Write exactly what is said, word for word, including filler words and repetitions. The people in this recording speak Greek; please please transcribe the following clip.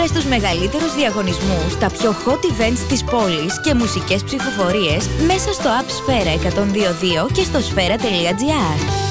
Βρες τους μεγαλύτερους διαγωνισμούς, τα πιο hot events της πόλης και μουσικές ψηφοφορίες μέσα στο App Sfera εκατόν δύο δύο και στο sfera τελεία gr.